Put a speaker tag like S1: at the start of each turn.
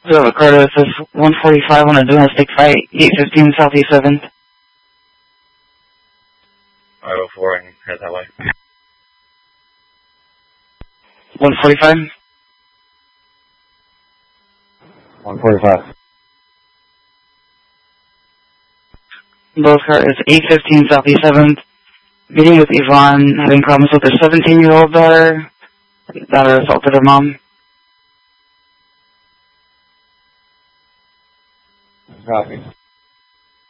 S1: So Ricardo, it says 145 on a domestic fight, 815 Southeast 7th.
S2: 504 and head that way.
S1: 145?
S3: 145.
S1: Both car is 815 Southeast 7th. Meeting with Yvonne, having problems with her 17-year-old daughter. Daughter assaulted her mom.
S3: Copy.